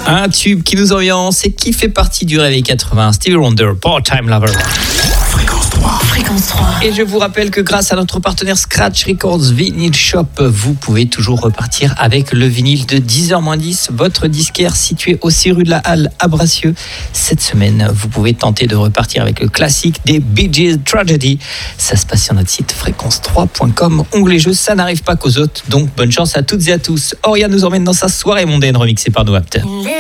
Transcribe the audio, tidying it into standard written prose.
Un tube qui nous ambiance et qui fait partie du Réveil 80, Stevie Wonder, Part-Time Lover. Fréquence 3. Fréquence 3. Et je vous rappelle que grâce à notre partenaire Scratch Records Vinyl Shop, vous pouvez toujours repartir avec le vinyle de 10h-10, votre disquaire situé au 6 rue de la Halle à Bracieux. Cette semaine, vous pouvez tenter de repartir avec le classique des Bee Gees Tragedy. Ça se passe sur notre site fréquence3.com. Onglet jeux, ça n'arrive pas qu'aux autres, donc bonne chance à toutes et à tous. Oriane nous emmène dans sa soirée mondaine remixée par nos acteurs.